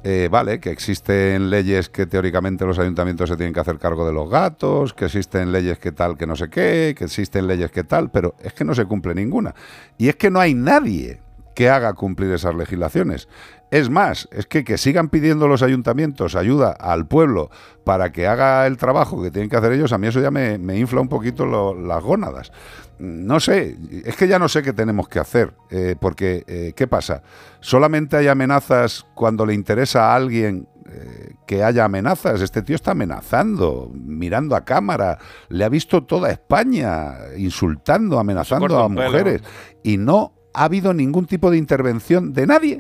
vale, que existen leyes que teóricamente los ayuntamientos se tienen que hacer cargo de los gatos, que existen leyes que tal, que no sé qué, que existen leyes que tal, pero es que no se cumple ninguna. Y es que no hay nadie que haga cumplir esas legislaciones. Es más, es que sigan pidiendo los ayuntamientos ayuda al pueblo para que haga el trabajo que tienen que hacer ellos, a mí eso ya me infla un poquito las gónadas. No sé, es que ya no sé qué tenemos que hacer, porque ¿qué pasa? ¿Solamente hay amenazas cuando le interesa a alguien que haya amenazas? Este tío está amenazando, mirando a cámara, le ha visto toda España insultando, amenazando a mujeres, y no ha habido ningún tipo de intervención de nadie.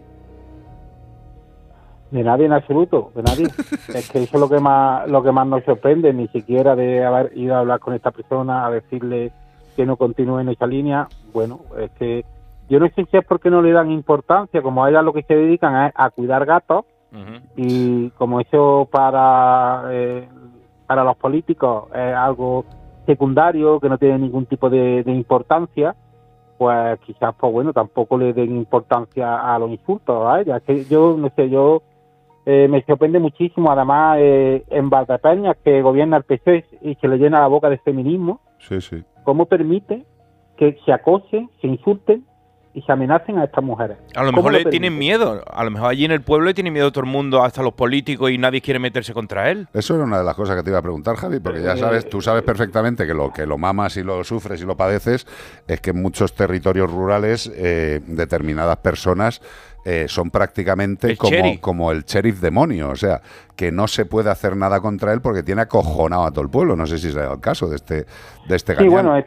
De nadie en absoluto, de nadie. Es que eso es lo que más nos sorprende, ni siquiera de haber ido a hablar con esta persona, a decirle que no continúe en esa línea. Bueno, es que yo no sé si es porque no le dan importancia, como a ellas lo que se dedican es a cuidar gatos, y como eso para los políticos es algo secundario, que no tiene ningún tipo de importancia, pues quizás, pues bueno, tampoco le den importancia a los insultos a ella. Es que yo, no sé, me sorprende muchísimo, además, en Valdepeñas, que gobierna el PSOE y se le llena la boca de feminismo. Sí, sí. ¿Cómo permite que se acosen, se insulten y se amenacen a estas mujeres? A lo mejor le tienen miedo. A lo mejor allí en el pueblo le tiene miedo todo el mundo, hasta los políticos, y nadie quiere meterse contra él. Eso era una de las cosas que te iba a preguntar, Javi, porque ya sabes, tú sabes perfectamente que lo mamas y lo sufres y lo padeces, es que en muchos territorios rurales determinadas personas son prácticamente como el sheriff demonio, o sea, que no se puede hacer nada contra él porque tiene acojonado a todo el pueblo. No sé si será el caso de este Gañán. Sí, bueno,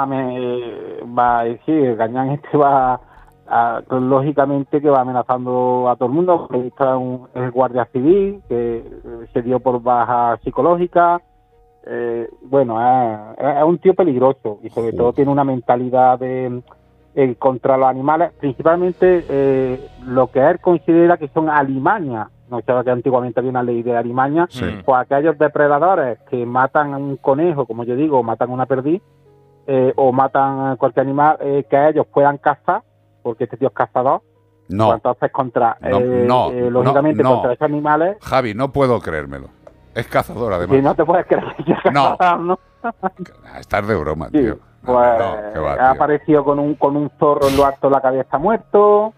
Gañán lógicamente que va amenazando a todo el mundo, porque está el guardia civil, que se dio por baja psicológica. Bueno, es un tío peligroso y sobre todo tiene una mentalidad contra los animales, principalmente lo que él considera que son alimañas. No sabía que antiguamente había una ley de alimaña, pues aquellos depredadores que matan a un conejo, como yo digo, matan a una perdiz, o matan a cualquier animal que ellos puedan cazar, porque este tío es cazador. No. Pues entonces lógicamente contra esos animales. Javi, no puedo creérmelo. Es cazador, además. Si no te puedes creer que es cazador, ¿no? Estás de broma, sí, tío. Pues ha aparecido con un zorro en lo alto de la cabeza muerto.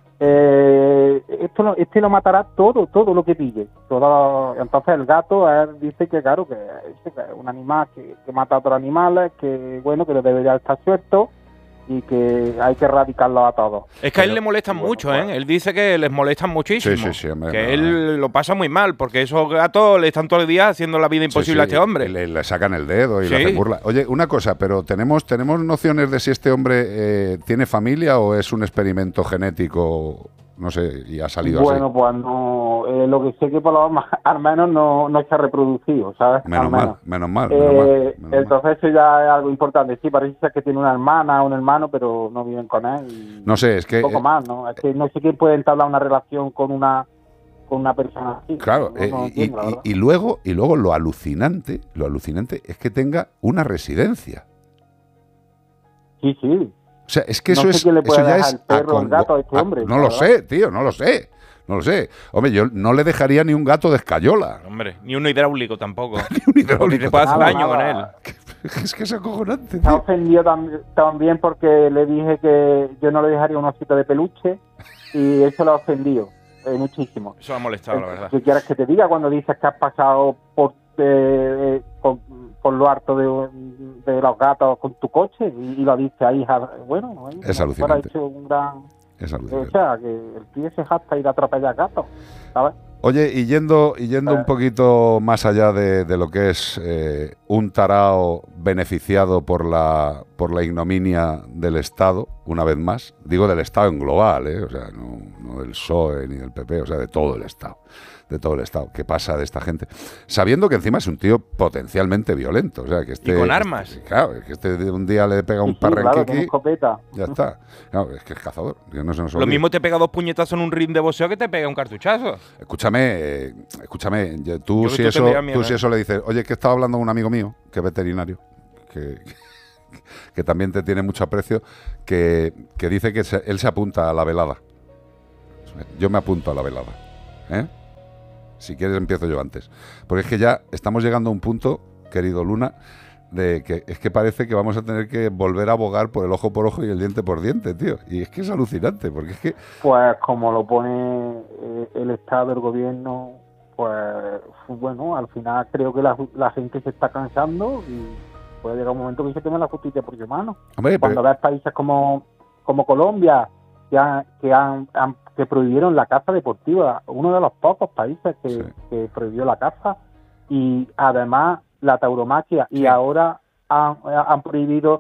Este lo matará todo lo que pille. Entonces el gato, él dice que claro, que es un animal que mata a otros animales, que bueno, que debería estar suelto y que hay que erradicarlo a todos. Es que a él le molestan mucho, ¿eh? Él dice que les molestan muchísimo. Sí, él lo pasa muy mal, porque esos gatos le están todo el día haciendo la vida imposible a este hombre. Le sacan el dedo y le hacen burla. Oye, una cosa, pero ¿tenemos nociones de si este hombre tiene familia o es un experimento genético? No sé, y ha salido así. Bueno, pues no, lo que sé que por lo menos, al menos no se ha reproducido, ¿sabes? Menos mal. Entonces eso ya es algo importante. Sí, parece que tiene una hermana o un hermano, pero no viven con él. No sé, es que... Un poco más, ¿no? Es que no sé quién puede entablar una relación con una persona así. Claro, y luego lo alucinante es que tenga una residencia. Sí. O sea, es que no eso sé quién le puede dejar el perro, el gato a este hombre. No lo sé, tío, no lo sé. Hombre, yo no le dejaría ni un gato de escayola. Hombre, ni un hidráulico tampoco. Ni un hidráulico. Te puede hacer daño con él. Es que es acojonante. Se ha ofendido también porque le dije que yo no le dejaría un osito de peluche y eso lo ha ofendido muchísimo. Eso ha molestado, la verdad. ¿Qué quieres que te diga cuando dices que has pasado por lo harto de los gatos con tu coche y lo dice ahí? Bueno, es alucinante. Hecho un gran... Es alucinante. O sea, que el tío se jacta ir a atropellar gatos, ¿sabes? Oye, y yendo un poquito más allá de lo que es un tarao beneficiado por la ignominia del Estado, una vez más, digo del Estado en global, o sea, no del PSOE ni del PP, o sea, de todo el Estado. ¿Qué pasa de esta gente? Sabiendo que encima es un tío potencialmente violento, o sea, que y con armas. Claro, es que un día le pega un parrenquiqui, claro, escopeta. Ya está. Claro, es que es cazador. Lo mismo te pega 2 puñetazos en un ring de boxeo que te pega un cartuchazo. Escúchame, tú si eso le dices, oye, que estaba hablando con un amigo mío, que es veterinario, que también te tiene mucho aprecio, que dice que él se apunta a la velada. Yo me apunto a la velada, ¿eh? Si quieres empiezo yo antes. Porque es que ya estamos llegando a un punto, querido Luna, de que es que parece que vamos a tener que volver a abogar por el ojo por ojo y el diente por diente, tío. Y es que es alucinante, porque es que... Pues como lo pone el Estado, el gobierno, pues bueno, al final creo que la gente se está cansando y puede llegar un momento que se tome la justicia por su mano. Hombre, Cuando ves países como Colombia, que prohibieron la caza deportiva, uno de los pocos países que prohibió la caza, y además la tauromaquia, y ahora han prohibido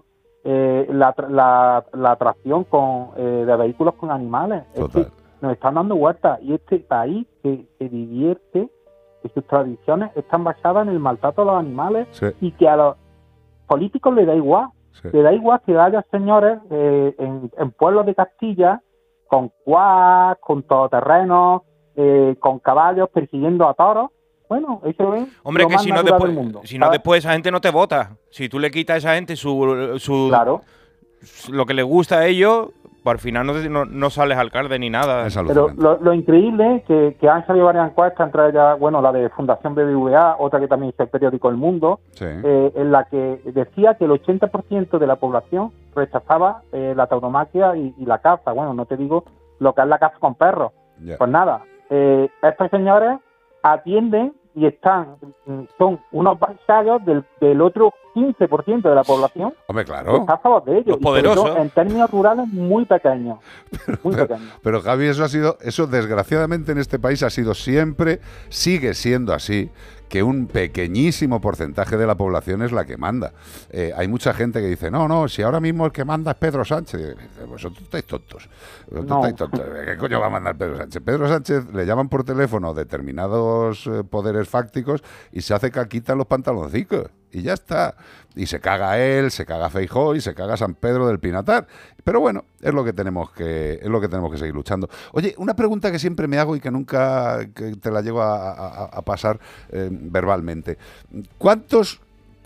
la atracción de vehículos con animales. Total. Es que nos están dando vueltas, y este país que se divierte, que sus tradiciones están basadas en el maltrato a los animales, Sí. y que a los políticos les da igual. Sí. Le da igual que haya señores en pueblos de Castilla con quads, con todoterrenos, con caballos persiguiendo a toros. Bueno, eso es Hombre, lo que más si no natural después, del mundo, si no ¿sabes? después esa gente no te vota. Si tú le quitas a esa gente Claro, lo que les gusta a ellos, pues al final no sales alcalde ni nada. Es pero alucinante. lo increíble es que han salido varias encuestas, entre ellas, bueno, la de Fundación BBVA, otra que también hizo el periódico El Mundo, Sí. en la que decía que el 80% de la población rechazaba la tauromaquia y la caza. Bueno, no te digo lo que es la caza con perros. Ya. Pues nada, estos señores atienden y son unos vasallos del otro 15% de la población Hombre, que claro. está a favor de ellos. Los Y sobre poderosos. todo en términos rurales muy pequeños. Muy pequeños. Pero Javi, eso desgraciadamente en este país ha sido siempre, sigue siendo así, que un pequeñísimo porcentaje de la población es la que manda. Hay mucha gente que dice, no, si ahora mismo el que manda es Pedro Sánchez. Vosotros estáis tontos. No. ¿Qué coño va a mandar Pedro Sánchez? Pedro Sánchez le llaman por teléfono determinados poderes fácticos y se hace caquita en los pantaloncicos. Y ya está. Y se caga él, se caga Feijóo y se caga San Pedro del Pinatar. Pero bueno, es lo que tenemos que seguir luchando. Oye, una pregunta que siempre me hago y que nunca que te la llego a pasar verbalmente. ¿Cuántos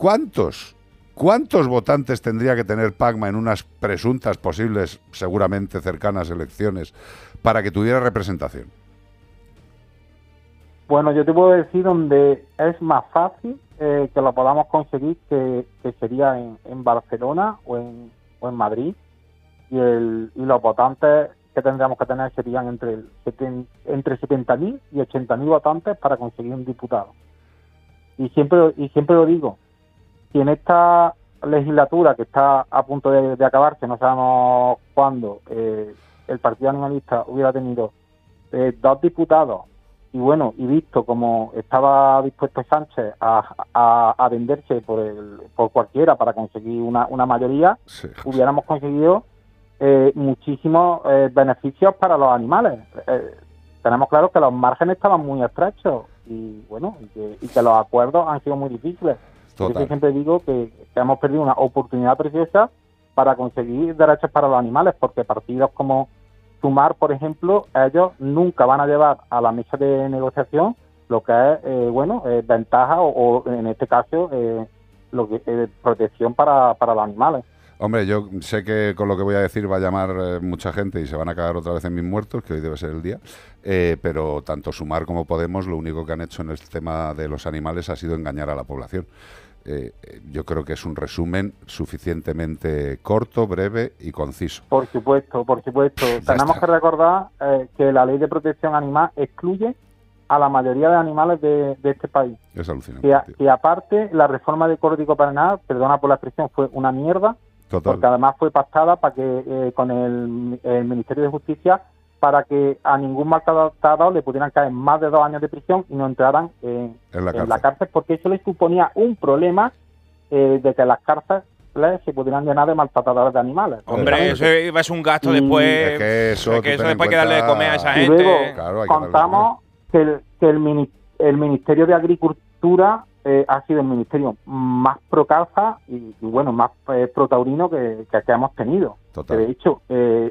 votantes tendría que tener Pacma en unas presuntas, posibles, seguramente cercanas elecciones para que tuviera representación? Bueno, yo te puedo decir donde es más fácil que lo podamos conseguir, que sería en Barcelona o en Madrid, y los votantes que tendríamos que tener serían entre 70.000 y 80.000 votantes para conseguir un diputado. Y siempre lo digo, si en esta legislatura que está a punto de acabarse, no sabemos cuándo, el Partido Animalista hubiera tenido 2 diputados, y bueno, y visto como estaba dispuesto Sánchez a venderse por cualquiera para conseguir una mayoría, Sí. hubiéramos conseguido muchísimos beneficios para los animales. Tenemos claro que los márgenes estaban muy estrechos y bueno, y que los acuerdos han sido muy difíciles. Por Total. eso siempre digo que hemos perdido una oportunidad preciosa para conseguir derechos para los animales, porque partidos como Sumar, por ejemplo, ellos nunca van a llevar a la mesa de negociación lo que es ventaja o en este caso lo que protección para los animales. Hombre, yo sé que con lo que voy a decir va a llamar mucha gente y se van a cagar otra vez en mis muertos, que hoy debe ser el día, pero tanto Sumar como Podemos lo único que han hecho en el tema de los animales ha sido engañar a la población. Yo creo que es un resumen suficientemente corto, breve y conciso. Por supuesto. Tenemos está. que recordar que la ley de protección animal excluye a la mayoría de animales de este país. Es alucinante. Que aparte, la reforma del Código Penal, perdona por la expresión, fue una mierda, Total. porque además fue pactada para que con el Ministerio de Justicia, para que a ningún maltratador le pudieran caer más de 2 años de prisión y no entraran en la cárcel, porque eso les suponía un problema de que las cárceles se pudieran llenar de maltratadores de animales. Hombre, eso iba a ser un gasto después. Es que eso después hay que cuenta... darle de comer a esa Y gente. luego Claro, hay que darle de contamos que el Ministerio de Agricultura ha sido el ministerio más pro caza y bueno, más pro taurino que hemos tenido. Total. Que de hecho,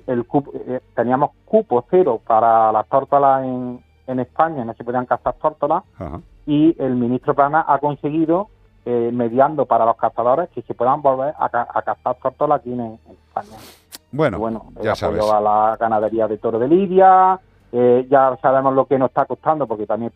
teníamos cupo cero para las tórtolas en España, no se podían cazar tórtolas, Ajá. y el ministro Plana ha conseguido, mediando para los cazadores, que se puedan volver a cazar tórtolas aquí en España. Bueno, Y bueno, ya apoyo sabes. a la ganadería de toro de Lidia. Ya sabemos lo que nos está costando, porque también